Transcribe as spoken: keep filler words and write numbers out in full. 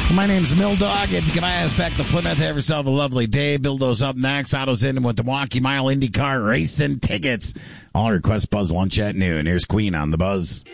My name's Mill Dog, and can I ask back to Plymouth? Have yourself a lovely day. Bildo's up next. Otto's in with the Milwaukee Mile IndyCar racing tickets. All requests Buzz lunch at noon. Here's Queen on the Buzz.